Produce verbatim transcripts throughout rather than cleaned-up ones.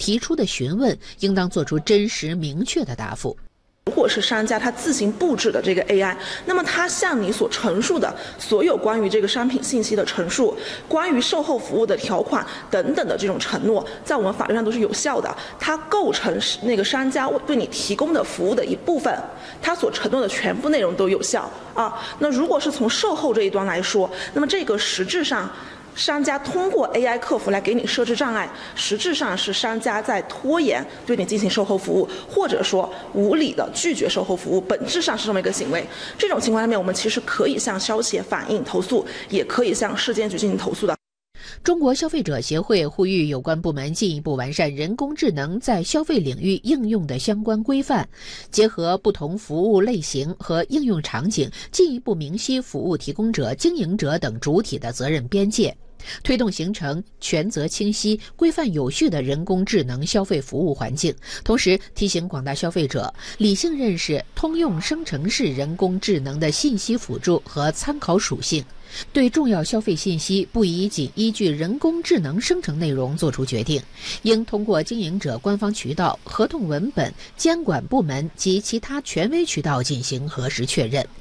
提出的询问应当做出真实明确的答复。 如果是商家他自行布置的这个 A I， 那么他向你所陈述的所有关于这个商品信息的陈述，关于售后服务的条款等等的这种承诺，在我们法律上都是有效的，它构成那个商家对你提供的服务的一部分，他所承诺的全部内容都有效啊。那如果是从售后这一端来说，那么这个实质上，商家通过 A I 客服来给你设置障碍，实质上是商家在拖延对你进行售后服务，或者说无理的拒绝售后服务，本质上是这么一个行为。这种情况下面，我们其实可以向消协反映投诉，也可以向市监局进行投诉的。 中国消费者协会呼吁有关部门进一步完善人工智能在消费领域应用的相关规范，结合不同服务类型和应用场景，进一步明晰服务提供者、经营者等主体的责任边界，推动形成权责清晰、规范有序的人工智能消费服务环境。同时提醒广大消费者理性认识通用生成式人工智能的信息辅助和参考属性，对重要消费信息不宜仅依据人工智能生成内容作出决定，应通过经营者官方渠道、合同文本、监管部门及其他权威渠道进行核实确认。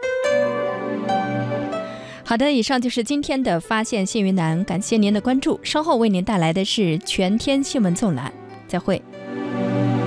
好的，以上就是今天的发现新云南，感谢您的关注，稍后为您带来的是全天新闻纵览，再会。